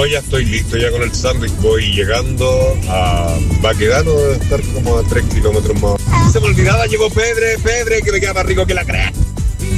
No, ya estoy listo ya con el sándwich. Voy llegando a Baquedano, debe estar como a 3 kilómetros más. Se me olvidaba, llegó Pedre, que me queda más rico que la cresta.